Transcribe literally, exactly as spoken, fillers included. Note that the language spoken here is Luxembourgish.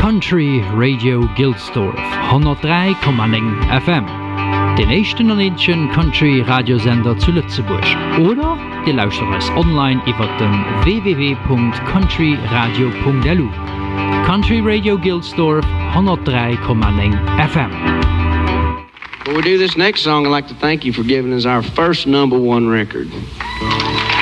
Country Radio Gilsdorf hundertdrei Komma neun F M. Den echten und einzigen Country Radiosender zu Lützeburg. Oder ihr lauscht uns online über den w w w Punkt country radio Punkt l u. Country Radio Gilsdorf hundertdrei Komma neun F M. Before we do this next song, I'd like to thank you for giving us our first number one record.